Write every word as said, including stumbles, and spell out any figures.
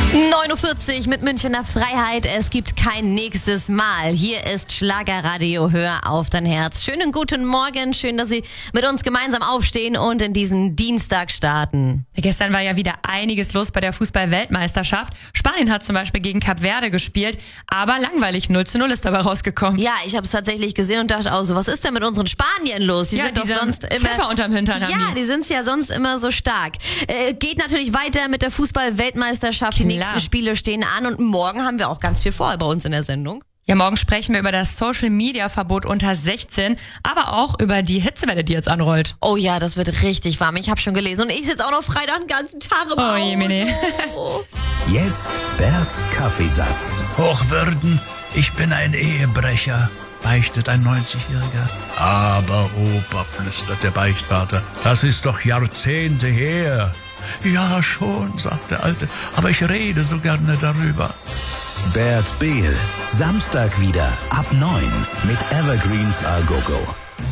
neun Uhr vierzig mit Münchener Freiheit. Es gibt kein nächstes Mal. Hier ist Schlagerradio. Hör auf dein Herz. Schönen guten Morgen. Schön, dass Sie mit uns gemeinsam aufstehen und in diesen Dienstag starten. Gestern war ja wieder einiges los bei der Fußball-Weltmeisterschaft. Spanien hat zum Beispiel gegen Kap Verde gespielt, aber langweilig, null zu null ist dabei rausgekommen. Ja, ich habe es tatsächlich gesehen und dachte auch so, was ist denn mit unseren Spaniern los? Die ja, sind die doch sind sonst immer... Pfeffer unterm Hintern haben Ja, die. die sind ja sonst immer so stark. Äh, geht natürlich weiter mit der Fußball-Weltmeisterschaft. Die Klar. nächsten Spiele stehen an und morgen haben wir auch ganz viel vor bei uns in der Sendung. Ja, morgen sprechen wir über das Social-Media-Verbot unter sechzehn, aber auch über die Hitzewelle, die jetzt anrollt. Oh ja, das wird richtig warm. Ich habe schon gelesen. Und ich sitze auch noch Freitag den ganzen Tag im Oh je, Mene. Auto. Jetzt Berts Kaffeesatz. Hochwürden, ich bin ein Ehebrecher, beichtet ein neunzigjähriger. Aber Opa, flüstert der Beichtvater, das ist doch Jahrzehnte her. Ja, schon, sagt der Alte, aber ich rede so gerne darüber. Bert Behl. Samstag wieder ab neun mit Evergreens A Go Go.